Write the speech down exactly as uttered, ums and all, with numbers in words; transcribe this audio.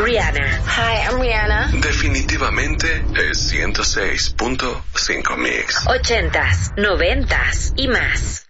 Rihanna. Hi, I'm Rihanna. Definitivamente es ciento seis punto cinco Mix. Ochentas, noventas y más.